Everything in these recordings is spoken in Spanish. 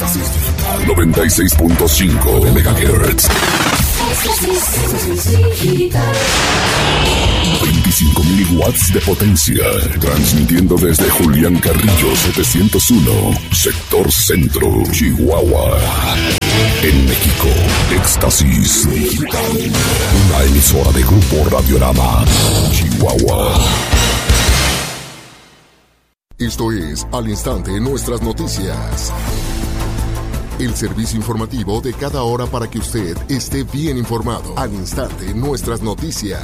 Éxtasis Digital 96.5 MHz. 25.000 watts de potencia, transmitiendo desde Julián Carrillo 701, sector centro, Chihuahua. En México, Éxtasis Digital, una emisora de Grupo Radiorama, Chihuahua. Esto es Al Instante Nuestras Noticias. El servicio informativo de cada hora para que usted esté bien informado. Al Instante Nuestras Noticias.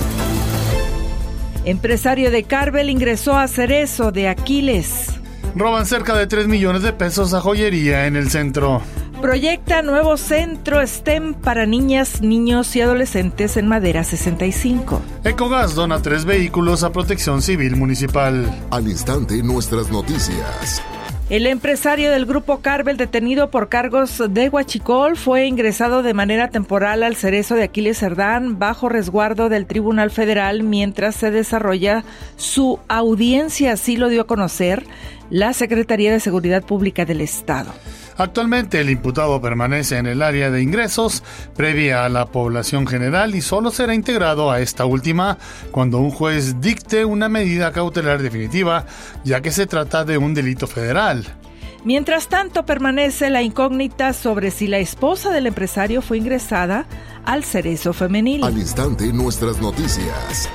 Empresario de Carvel ingresó a Cerezo de Aquiles. Roban cerca de 3 millones de pesos a joyería en el centro. Proyecta nuevo centro STEM para niñas, niños y adolescentes en Madera 65. Ecogas dona 3 vehículos a Protección Civil Municipal. Al Instante Nuestras Noticias. El empresario del Grupo Carvel, detenido por cargos de huachicol, fue ingresado de manera temporal al Cerezo de Aquiles Cerdán bajo resguardo del Tribunal Federal mientras se desarrolla su audiencia. Así lo dio a conocer la Secretaría de Seguridad Pública del Estado. Actualmente el imputado permanece en el área de ingresos previa a la población general y solo será integrado a esta última cuando un juez dicte una medida cautelar definitiva, ya que se trata de un delito federal. Mientras tanto, permanece la incógnita sobre si la esposa del empresario fue ingresada al Cerezo Femenil. Al Instante Nuestras Noticias.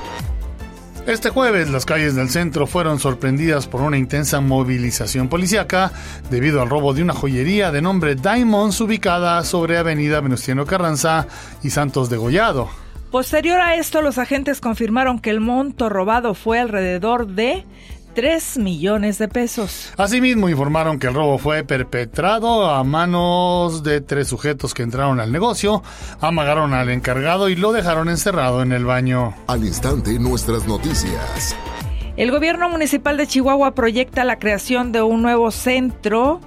Este jueves, las calles del centro fueron sorprendidas por una intensa movilización policíaca debido al robo de una joyería de nombre Diamonds ubicada sobre Avenida Venustiano Carranza y Santos Degollado. Posterior a esto, los agentes confirmaron que el monto robado fue alrededor de 3 millones de pesos. Asimismo, informaron que el robo fue perpetrado a manos de 3 sujetos que entraron al negocio, amagaron al encargado y lo dejaron encerrado en el baño. Al Instante Nuestras Noticias. El gobierno municipal de Chihuahua proyecta la creación de un nuevo centro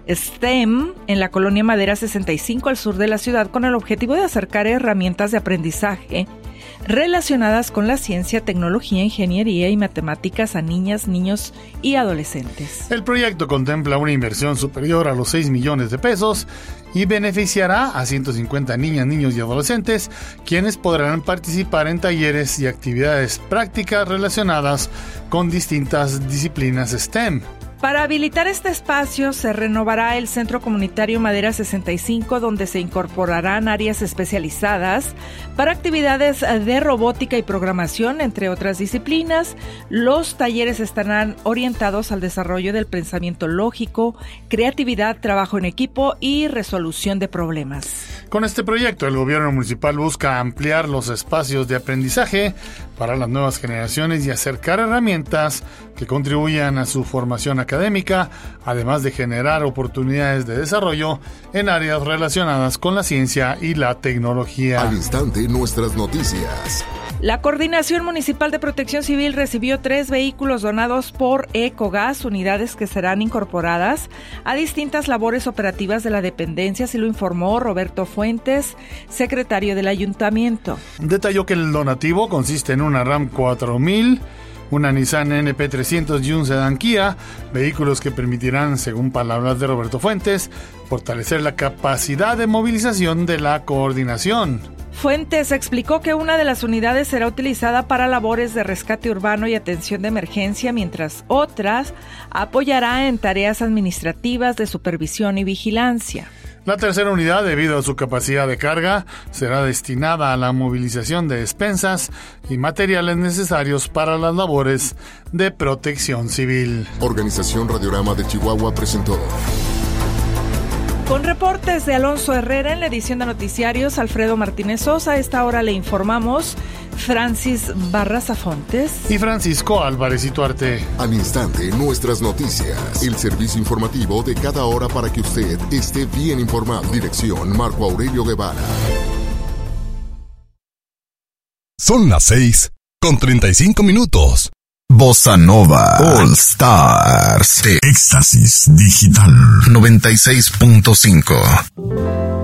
STEM en la colonia Madera 65 al sur de la ciudad con el objetivo de acercar herramientas de aprendizaje relacionadas con la ciencia, tecnología, ingeniería y matemáticas a niñas, niños y adolescentes. El proyecto contempla una inversión superior a los 6 millones de pesos y beneficiará a 150 niñas, niños y adolescentes, quienes podrán participar en talleres y actividades prácticas relacionadas con distintas disciplinas STEM. Para habilitar este espacio se renovará el Centro Comunitario Madera 65, donde se incorporarán áreas especializadas para actividades de robótica y programación, entre otras disciplinas. Los talleres estarán orientados al desarrollo del pensamiento lógico, creatividad, trabajo en equipo y resolución de problemas. Con este proyecto, el gobierno municipal busca ampliar los espacios de aprendizaje para las nuevas generaciones y acercar herramientas que contribuyan a su formación académica, además de generar oportunidades de desarrollo en áreas relacionadas con la ciencia y la tecnología. Al Instante Nuestras Noticias. La Coordinación Municipal de Protección Civil recibió 3 vehículos donados por Ecogas, unidades que serán incorporadas a distintas labores operativas de la dependencia, así lo informó Roberto Fuentes, secretario del ayuntamiento. Detalló que el donativo consiste en una RAM 4000, una Nissan NP300 y un sedán Kia, vehículos que permitirán, según palabras de Roberto Fuentes, fortalecer la capacidad de movilización de la coordinación. Fuentes explicó que una de las unidades será utilizada para labores de rescate urbano y atención de emergencia, mientras otras apoyará en tareas administrativas de supervisión y vigilancia. La tercera unidad, debido a su capacidad de carga, será destinada a la movilización de despensas y materiales necesarios para las labores de protección civil. Organización Radiorama de Chihuahua presentó. Con reportes de Alonso Herrera en la edición de noticiarios, Alfredo Martínez Sosa. A esta hora le informamos Francis Barraza Fontes y Francisco Álvarez Ituarte. Al Instante Nuestras Noticias. El servicio informativo de cada hora para que usted esté bien informado. Dirección Marco Aurelio Guevara. Son las 6:35. Bossa Nova All Stars de Éxtasis Digital 96.5.